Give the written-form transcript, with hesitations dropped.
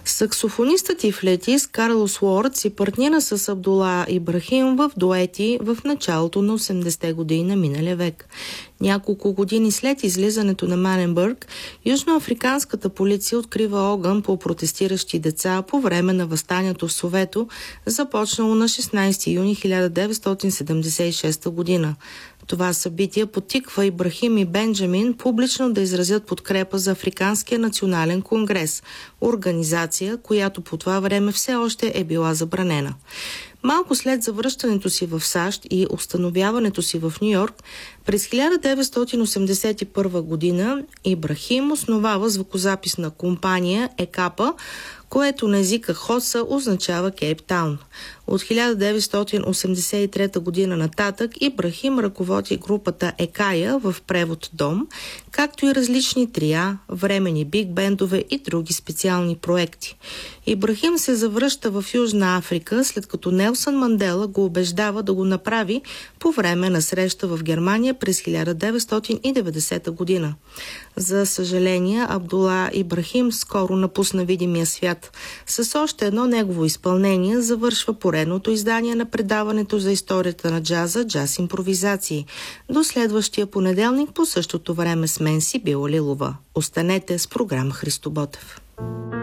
Саксофонистът и флейтист Карлос Уорд си партнира с Абдула Ибрахим в дуети в началото на 80-те години на миналия век. Няколко години след излизането на Маненбърг, южноафриканската полиция открива огън по протестиращи деца по време на въстанието в Совето, започнало на 16 юни 1976 година. Това събитие подтиква Ибрахим и Бенджамин публично да изразят подкрепа за Африканския национален конгрес, организация, която по това време все още е била забранена. Малко след завръщането си в САЩ и установяването си в Ню-Йорк, през 1981 година Ибрахим основава звукозаписна компания ЕКАПА, което на езика Хоса означава Кейптаун. От 1983 година нататък Ибрахим ръководи групата Екая, в превод Дом, както и различни трия, временни биг-бендове и други специални проекти. Ибрахим се завръща в Южна Африка, след като Нелсън Мандела го убеждава да го направи по време на среща в Германия през 1990 година. За съжаление, Абдула Ибрахим скоро напусна видимия свят. С още едно негово изпълнение завършва поредното издание на предаването за историята на джаза «Джаз импровизации». До следващия понеделник по същото време с мен Сибила Лилова. Останете с програма Христо Ботев.